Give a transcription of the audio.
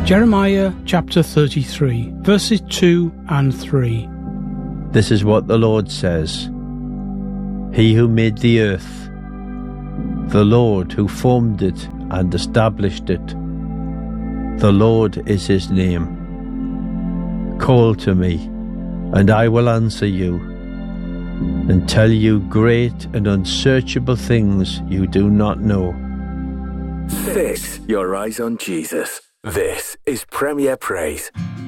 Jeremiah chapter 33, verses 2 and 3. This is what the Lord says. He who made the earth, the Lord who formed it and established it, the Lord is his name. Call to me, and I will answer you, and tell you great and unsearchable things you do not know. Fix your eyes on Jesus. This is Premier Praise.